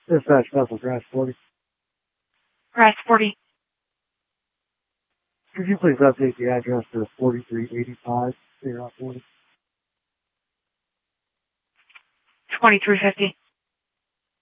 Dispatch vessel crash 40. Crash 40. Could you please update the address to 4385 Route 40? 2350.